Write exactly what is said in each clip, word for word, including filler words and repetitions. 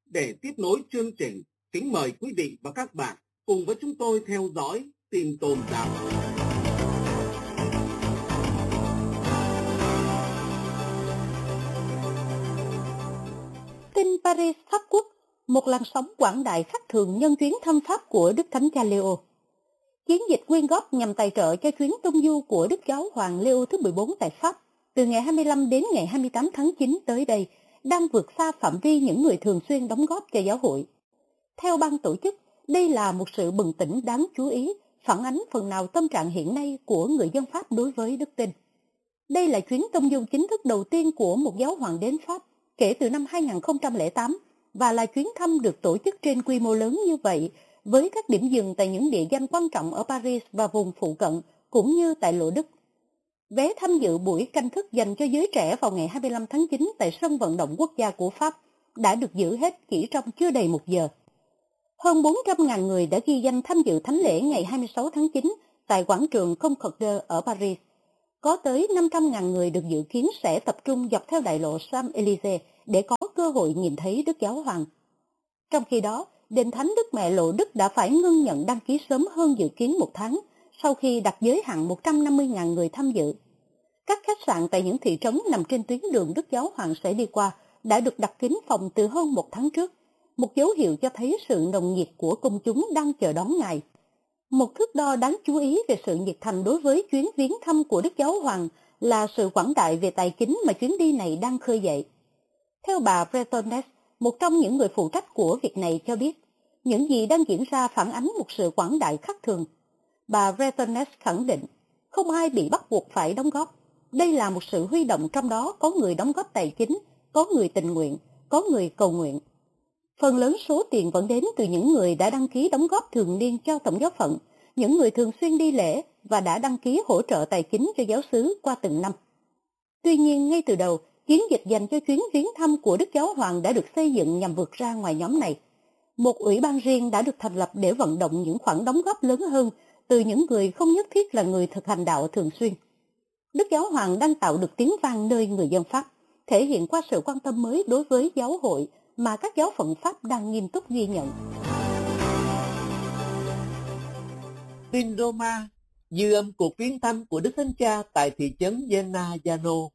Để tiếp nối chương trình, kính mời quý vị và các bạn cùng với chúng tôi theo dõi tin tôn giáo. Tin Paris, Pháp Quốc, một làn sóng quảng đại khác thường nhân chuyến thăm Pháp của Đức Thánh Cha Leo. Chiến dịch quyên góp nhằm tài trợ cho chuyến tông du của Đức Giáo Hoàng Leo thứ mười bốn tại Pháp từ ngày hai mươi lăm đến ngày hai mươi tám tháng chín tới đây đang vượt xa phạm vi những người thường xuyên đóng góp cho giáo hội. Theo ban tổ chức, đây là một sự bừng tỉnh đáng chú ý, phản ánh phần nào tâm trạng hiện nay của người dân Pháp đối với đức tin. Đây là chuyến tông du chính thức đầu tiên của một giáo hoàng đến Pháp kể từ năm hai nghìn không trăm lẻ tám và là chuyến thăm được tổ chức trên quy mô lớn như vậy, với các điểm dừng tại những địa danh quan trọng ở Paris và vùng phụ cận, cũng như tại Lộ Đức. Vé tham dự buổi canh thức dành cho giới trẻ vào ngày hai mươi lăm tháng chín tại sân vận động quốc gia của Pháp đã được giữ hết chỉ trong chưa đầy một giờ. Hơn bốn trăm nghìn người đã ghi danh tham dự thánh lễ ngày hai mươi sáu tháng chín tại quảng trường Concorde ở Paris. Có tới năm trăm nghìn người được dự kiến sẽ tập trung dọc theo đại lộ Champs-Élysées để có cơ hội nhìn thấy Đức Giáo Hoàng. Trong khi đó, Đền Thánh Đức Mẹ Lộ Đức đã phải ngưng nhận đăng ký sớm hơn dự kiến một tháng, sau khi đặt giới hạn một trăm năm mươi nghìn người tham dự. Các khách sạn tại những thị trấn nằm trên tuyến đường Đức Giáo Hoàng sẽ đi qua đã được đặt kín phòng từ hơn một tháng trước, một dấu hiệu cho thấy sự nồng nhiệt của công chúng đang chờ đón Ngài. Một thước đo đáng chú ý về sự nhiệt thành đối với chuyến viếng thăm của Đức Giáo Hoàng là sự quảng đại về tài chính mà chuyến đi này đang khơi dậy. Theo bà Bretonnes, một trong những người phụ trách của việc này cho biết, những gì đang diễn ra phản ánh một sự quảng đại khác thường. Bà Bretonnes khẳng định, không ai bị bắt buộc phải đóng góp. Đây là một sự huy động, trong đó có người đóng góp tài chính, có người tình nguyện, có người cầu nguyện. Phần lớn số tiền vẫn đến từ những người đã đăng ký đóng góp thường niên cho Tổng giáo phận, những người thường xuyên đi lễ và đã đăng ký hỗ trợ tài chính cho giáo xứ qua từng năm. Tuy nhiên, ngay từ đầu, chiến dịch dành cho chuyến viếng thăm của Đức Giáo Hoàng đã được xây dựng nhằm vượt ra ngoài nhóm này. Một ủy ban riêng đã được thành lập để vận động những khoản đóng góp lớn hơn từ những người không nhất thiết là người thực hành đạo thường xuyên. Đức Giáo Hoàng đang tạo được tiếng vang nơi người dân Pháp, thể hiện qua sự quan tâm mới đối với giáo hội mà các giáo phận Pháp đang nghiêm túc ghi nhận. Tin Roma, dư âm cuộc viếng thăm của Đức Thánh Cha tại thị trấn Gennaiano.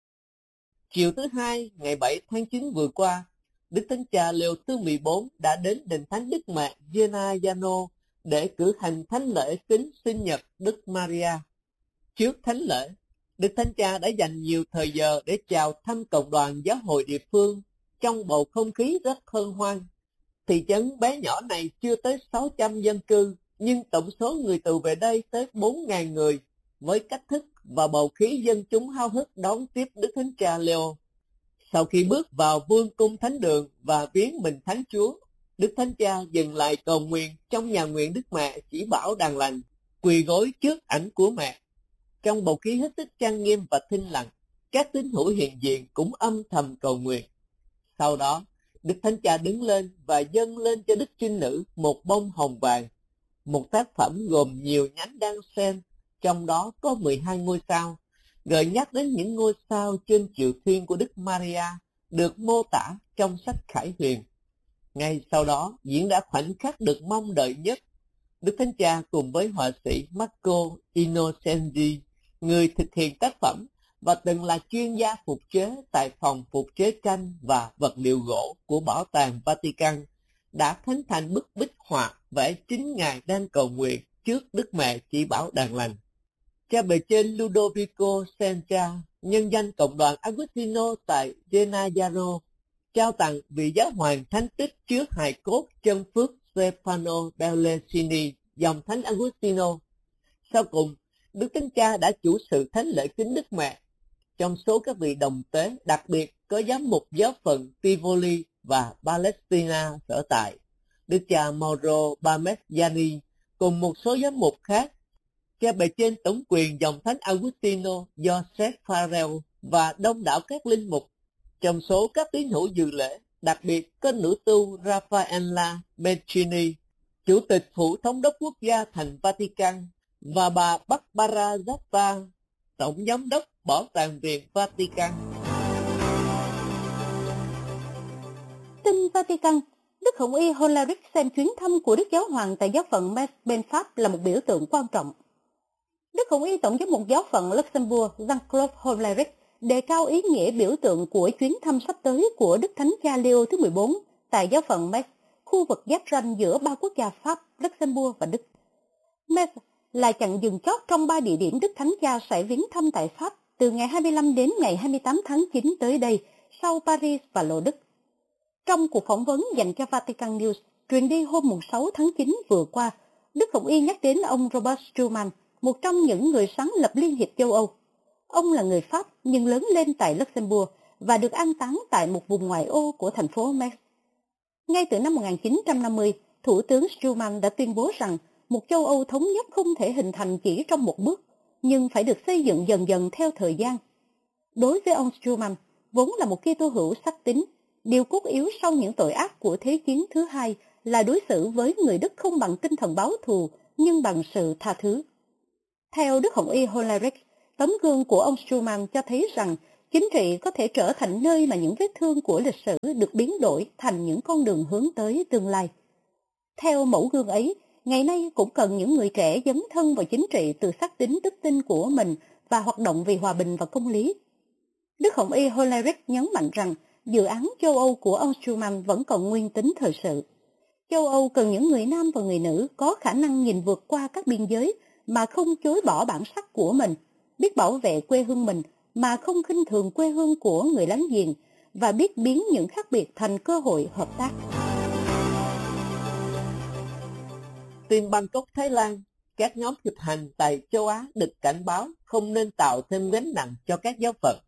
Chiều thứ Hai, ngày bảy tháng chín vừa qua, Đức Thánh Cha Leo thứ mười bốn đã đến đền Thánh Đức Mẹ Gennaiano để cử hành thánh lễ kính sinh nhật Đức Maria. Trước thánh lễ, Đức Thánh Cha đã dành nhiều thời giờ để chào thăm cộng đoàn giáo hội địa phương trong bầu không khí rất hân hoan. Thị trấn bé nhỏ này chưa tới sáu trăm dân cư, nhưng tổng số người tù về đây tới bốn nghìn người, với cách thức và bầu khí dân chúng háo hức đón tiếp Đức Thánh Cha Leo. Sau khi bước vào vương cung thánh đường và viếng mình Thánh Chúa, Đức Thánh Cha dừng lại cầu nguyện trong nhà nguyện Đức Mẹ Chỉ Bảo Đàn Lành, quỳ gối trước ảnh của mẹ. Trong bầu khí hết sức trang nghiêm và thinh lặng, các tín hữu hiện diện cũng âm thầm cầu nguyện. Sau đó, Đức Thánh Cha đứng lên và dâng lên cho Đức Trinh Nữ một bông hồng vàng, một tác phẩm gồm nhiều nhánh đan sen, trong đó có mười hai ngôi sao, gợi nhắc đến những ngôi sao trên chiều thiên của Đức Maria được mô tả trong sách Khải Huyền. Ngay sau đó diễn ra khoảnh khắc được mong đợi nhất. Đức Thánh Cha cùng với họa sĩ Marco Innocenti, người thực hiện tác phẩm và từng là chuyên gia phục chế tại phòng phục chế tranh và vật liệu gỗ của Bảo tàng Vatican, đã khánh thành bức bích họa vẽ chính Ngài đang cầu nguyện trước Đức Mẹ Chỉ Bảo Đàn Lành. Cha bề trên Ludovico Sencha, nhân danh cộng đoàn Agustino tại Gennaiano, trao tặng vị giáo hoàng thánh tích trước hài cốt chân phước Stefano Bellesini, dòng thánh Agustino. Sau cùng, Đức Thánh Cha đã chủ sự thánh lễ kính Đức Mẹ. Trong số các vị đồng tế, đặc biệt có giám mục giáo phận Tivoli và Palestina sở tại, Đức cha Mauro Parmigiani cùng một số giám mục khác, cha bề trên tổng quyền dòng thánh Agustino Joseph Farrell và đông đảo các linh mục. Trong số các tín hữu dự lễ, đặc biệt có nữ tu Raffaella Beccini, chủ tịch phủ thống đốc quốc gia thành Vatican, và bà Barbara Zappa, tổng giám đốc Bảo tàng viện Vatican. tin Vatican, Đức Hồng Y Holaric xem chuyến thăm của Đức Giáo Hoàng tại giáo phận Metz bên Pháp là một biểu tượng quan trọng. Đức Hồng Y Tổng giám mục giáo phận Luxembourg Jean-Claude Holaric đề cao ý nghĩa biểu tượng của chuyến thăm sắp tới của Đức Thánh Cha Leo thứ mười bốn tại giáo phận Metz, khu vực giáp ranh giữa ba quốc gia Pháp, Luxembourg và Đức. Metz là chặng dừng chót trong ba địa điểm Đức Thánh Cha sẽ viếng thăm tại Pháp từ ngày hai mươi lăm đến ngày hai mươi tám tháng chín tới đây, sau Paris và Lộ Đức. Trong cuộc phỏng vấn dành cho Vatican News truyền đi hôm sáu tháng chín vừa qua, Đức Hồng Y nhắc đến ông Robert Schuman, một trong những người sáng lập Liên hiệp châu Âu. Ông là người Pháp nhưng lớn lên tại Luxembourg và được an táng tại một vùng ngoại ô của thành phố Metz. Ngay từ năm một nghìn chín trăm năm mươi, Thủ tướng Schuman đã tuyên bố rằng một châu Âu thống nhất không thể hình thành chỉ trong một bước, nhưng phải được xây dựng dần dần theo thời gian. Đối với ông Schuman, vốn là một Kitô hữu sắc tín, điều cốt yếu sau những tội ác của Thế chiến thứ hai là đối xử với người Đức không bằng tinh thần báo thù, nhưng bằng sự tha thứ. Theo Đức Hồng Y Holaric, tấm gương của ông Schuman cho thấy rằng chính trị có thể trở thành nơi mà những vết thương của lịch sử được biến đổi thành những con đường hướng tới tương lai. Theo mẫu gương ấy, ngày nay cũng cần những người trẻ dấn thân vào chính trị từ xác tín đức tin của mình và hoạt động vì hòa bình và công lý. Đức Hồng Y Holaric nhấn mạnh rằng dự án châu Âu của ông Schuman vẫn còn nguyên tính thời sự. Châu Âu cần những người nam và người nữ có khả năng nhìn vượt qua các biên giới mà không chối bỏ bản sắc của mình, biết bảo vệ quê hương mình mà không khinh thường quê hương của người láng giềng và biết biến những khác biệt thành cơ hội hợp tác. Tin Bangkok, Thái Lan, các nhóm hiệp hành tại châu Á được cảnh báo không nên tạo thêm gánh nặng cho các giáo phận.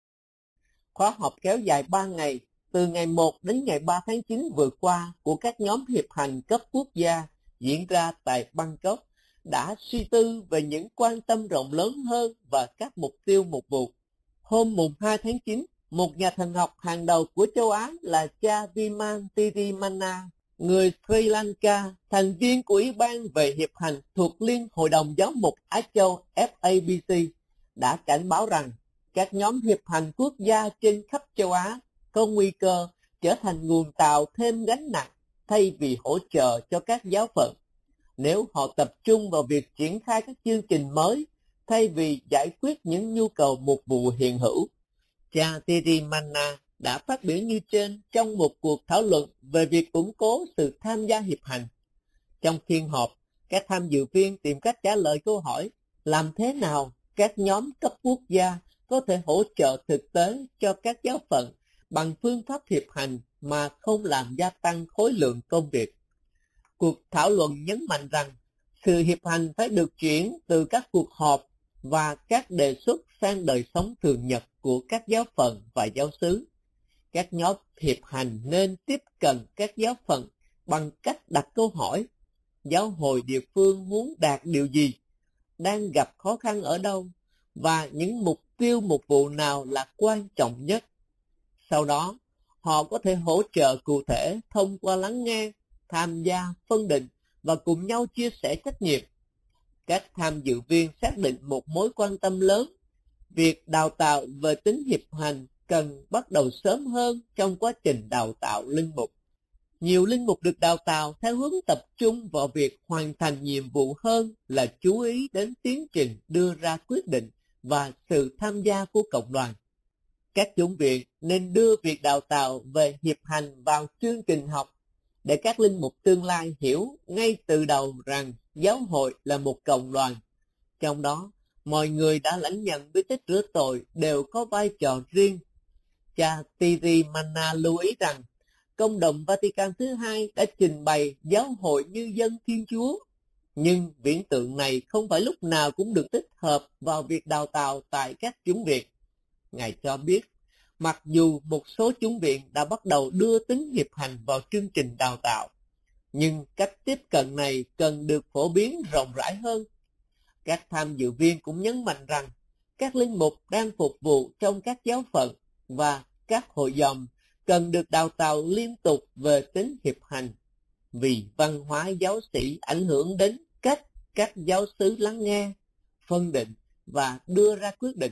Khóa họp kéo dài ba ngày, từ ngày một đến ngày ba tháng chín vừa qua của các nhóm hiệp hành cấp quốc gia diễn ra tại Bangkok đã suy tư về những quan tâm rộng lớn hơn và các mục tiêu mục vụ. Hôm mùng hai tháng chín, một nhà thần học hàng đầu của châu Á là cha Viman Tirimana, người Sri Lanka, thành viên của Ủy ban về hiệp hành thuộc Liên Hội đồng Giáo mục Á Châu F A B C, đã cảnh báo rằng các nhóm hiệp hành quốc gia trên khắp châu Á có nguy cơ trở thành nguồn tạo thêm gánh nặng thay vì hỗ trợ cho các giáo phận, nếu họ tập trung vào việc triển khai các chương trình mới thay vì giải quyết những nhu cầu mục vụ hiện hữu. Cha Tirimana đã phát biểu như trên trong một cuộc thảo luận về việc củng cố sự tham gia hiệp hành. Trong phiên họp, các tham dự viên tìm cách trả lời câu hỏi làm thế nào các nhóm cấp quốc gia có thể hỗ trợ thực tế cho các giáo phận bằng phương pháp hiệp hành mà không làm gia tăng khối lượng công việc. Cuộc thảo luận nhấn mạnh rằng sự hiệp hành phải được chuyển từ các cuộc họp và các đề xuất sang đời sống thường nhật của các giáo phận và giáo xứ. Các nhóm hiệp hành nên tiếp cận các giáo phận bằng cách đặt câu hỏi: giáo hội địa phương muốn đạt điều gì, đang gặp khó khăn ở đâu, và những mục tiêu mục vụ nào là quan trọng nhất. Sau đó, họ có thể hỗ trợ cụ thể thông qua lắng nghe, tham gia, phân định và cùng nhau chia sẻ trách nhiệm. Các tham dự viên xác định một mối quan tâm lớn: việc đào tạo về tính hiệp hành cần bắt đầu sớm hơn trong quá trình đào tạo linh mục. Nhiều linh mục được đào tạo theo hướng tập trung vào việc hoàn thành nhiệm vụ hơn là chú ý đến tiến trình đưa ra quyết định và sự tham gia của cộng đoàn. Các chủng viện nên đưa việc đào tạo về hiệp hành vào chương trình học để các linh mục tương lai hiểu ngay từ đầu rằng giáo hội là một cộng đoàn. Trong đó, mọi người đã lãnh nhận bí tích rửa tội đều có vai trò riêng. Cha Tirimana lưu ý rằng Công đồng Vatican thứ hai đã trình bày giáo hội như dân Thiên Chúa, nhưng viễn tượng này không phải lúc nào cũng được tích hợp vào việc đào tạo tại các chủng viện. Ngài cho biết, mặc dù một số chủng viện đã bắt đầu đưa tính hiệp hành vào chương trình đào tạo, nhưng cách tiếp cận này cần được phổ biến rộng rãi hơn. Các tham dự viên cũng nhấn mạnh rằng các linh mục đang phục vụ trong các giáo phận và các hội dòng cần được đào tạo liên tục về tính hiệp hành, vì văn hóa giáo sĩ ảnh hưởng đến cách các giáo xứ lắng nghe, phân định và đưa ra quyết định,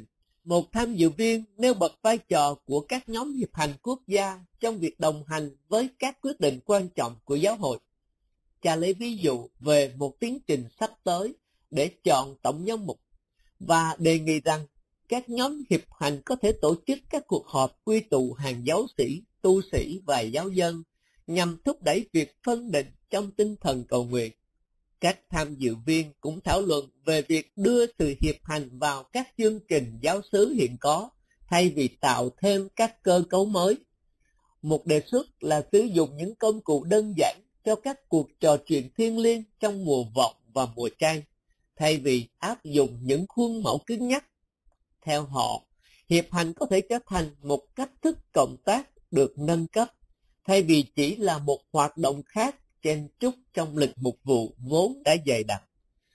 một tham dự viên nêu bật vai trò của các nhóm hiệp hành quốc gia trong việc đồng hành với các quyết định quan trọng của giáo hội. Cha lấy ví dụ về một tiến trình sắp tới để chọn tổng giám mục và đề nghị rằng các nhóm hiệp hành có thể tổ chức các cuộc họp quy tụ hàng giáo sĩ, tu sĩ và giáo dân nhằm thúc đẩy việc phân định trong tinh thần cầu nguyện. Các tham dự viên cũng thảo luận về việc đưa sự hiệp hành vào các chương trình giáo xứ hiện có thay vì tạo thêm các cơ cấu mới. Một đề xuất là sử dụng những công cụ đơn giản cho các cuộc trò chuyện thiêng liêng trong mùa vọng và mùa chay, thay vì áp dụng những khuôn mẫu cứng nhắc. Theo họ, hiệp hành có thể trở thành một cách thức cộng tác được nâng cấp, thay vì chỉ là một hoạt động khác chen chúc trong lịch mục vụ vốn đã dày đặc.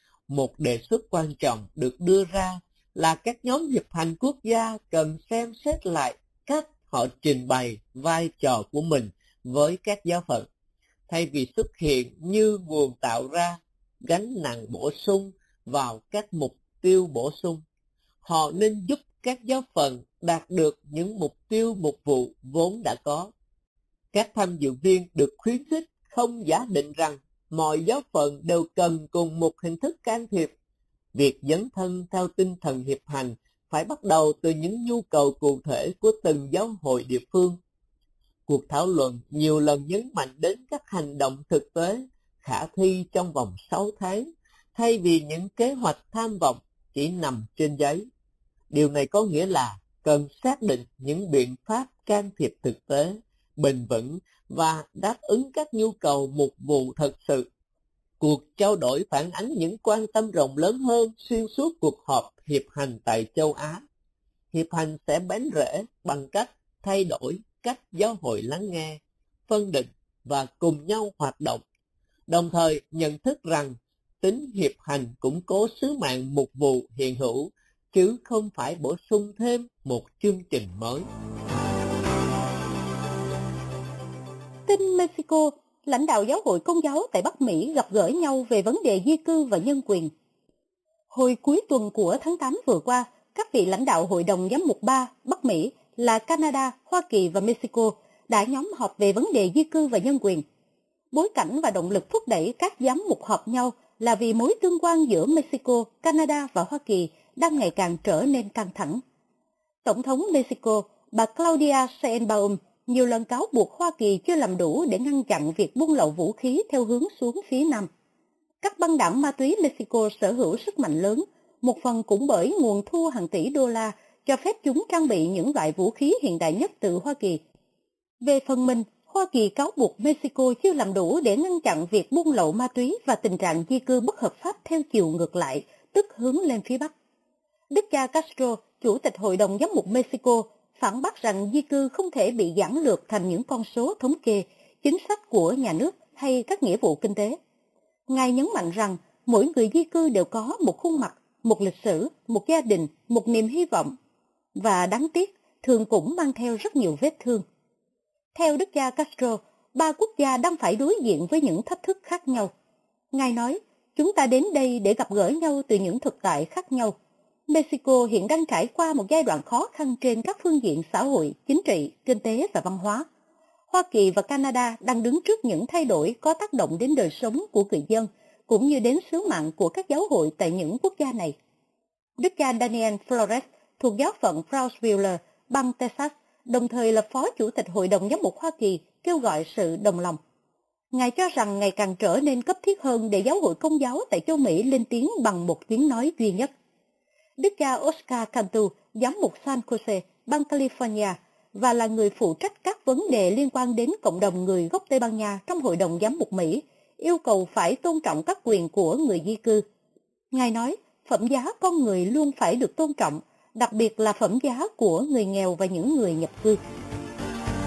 Một đề xuất quan trọng được đưa ra là các nhóm hiệp hành quốc gia cần xem xét lại cách họ trình bày vai trò của mình với các giáo phận, thay vì xuất hiện như nguồn tạo ra gánh nặng bổ sung vào các mục tiêu bổ sung. Họ nên giúp các giáo phận đạt được những mục tiêu mục vụ vốn đã có. Các tham dự viên được khuyến khích không giả định rằng mọi giáo phận đều cần cùng một hình thức can thiệp. Việc dấn thân theo tinh thần hiệp hành phải bắt đầu từ những nhu cầu cụ thể của từng giáo hội địa phương. Cuộc thảo luận nhiều lần nhấn mạnh đến các hành động thực tế khả thi trong vòng sáu tháng, thay vì những kế hoạch tham vọng chỉ nằm trên giấy. Điều này có nghĩa là cần xác định những biện pháp can thiệp thực tế, bền vững và đáp ứng các nhu cầu mục vụ thật sự. Cuộc trao đổi phản ánh những quan tâm rộng lớn hơn xuyên suốt cuộc họp hiệp hành tại châu Á. Hiệp hành sẽ bén rễ bằng cách thay đổi cách giáo hội lắng nghe, phân định và cùng nhau hoạt động, đồng thời nhận thức rằng tính hiệp hành củng cố sứ mạng mục vụ hiện hữu, chứ không phải bổ sung thêm một chương trình mới. Tin Mexico, lãnh đạo giáo hội Công giáo tại Bắc Mỹ gặp gỡ nhau về vấn đề di cư và nhân quyền. Hồi cuối tuần của tháng tám vừa qua, các vị lãnh đạo Hội đồng Giám mục ba Bắc Mỹ là Canada, Hoa Kỳ và Mexico đã nhóm họp về vấn đề di cư và nhân quyền. Bối cảnh và động lực thúc đẩy các giám mục họp nhau là vì mối tương quan giữa Mexico, Canada và Hoa Kỳ đang ngày càng trở nên căng thẳng. Tổng thống Mexico, bà Claudia Sheinbaum, nhiều lần cáo buộc Hoa Kỳ chưa làm đủ để ngăn chặn việc buôn lậu vũ khí theo hướng xuống phía Nam. Các băng đảng ma túy Mexico sở hữu sức mạnh lớn, một phần cũng bởi nguồn thu hàng tỷ đô la cho phép chúng trang bị những loại vũ khí hiện đại nhất từ Hoa Kỳ. Về phần mình, Hoa Kỳ cáo buộc Mexico chưa làm đủ để ngăn chặn việc buôn lậu ma túy và tình trạng di cư bất hợp pháp theo chiều ngược lại, tức hướng lên phía Bắc. Đức cha Castro, Chủ tịch Hội đồng Giám mục Mexico, phản bác rằng di cư không thể bị giản lược thành những con số thống kê, chính sách của nhà nước hay các nghĩa vụ kinh tế. Ngài nhấn mạnh rằng mỗi người di cư đều có một khuôn mặt, một lịch sử, một gia đình, một niềm hy vọng, và đáng tiếc thường cũng mang theo rất nhiều vết thương. Theo Đức cha Castro, ba quốc gia đang phải đối diện với những thách thức khác nhau. Ngài nói, chúng ta đến đây để gặp gỡ nhau từ những thực tại khác nhau. Mexico hiện đang trải qua một giai đoạn khó khăn trên các phương diện xã hội, chính trị, kinh tế và văn hóa. Hoa Kỳ và Canada đang đứng trước những thay đổi có tác động đến đời sống của người dân, cũng như đến sứ mạng của các giáo hội tại những quốc gia này. Đức cha Daniel Flores thuộc giáo phận Brownsville, bang Texas, đồng thời là Phó Chủ tịch Hội đồng Giám mục Hoa Kỳ, kêu gọi sự đồng lòng. Ngài cho rằng ngày càng trở nên cấp thiết hơn để giáo hội Công giáo tại châu Mỹ lên tiếng bằng một tiếng nói duy nhất. Đức cha Oscar Cantu, giám mục San Jose, bang California, và là người phụ trách các vấn đề liên quan đến cộng đồng người gốc Tây Ban Nha trong Hội đồng Giám mục Mỹ, yêu cầu phải tôn trọng các quyền của người di cư. Ngài nói, phẩm giá con người luôn phải được tôn trọng, đặc biệt là phẩm giá của người nghèo và những người nhập cư.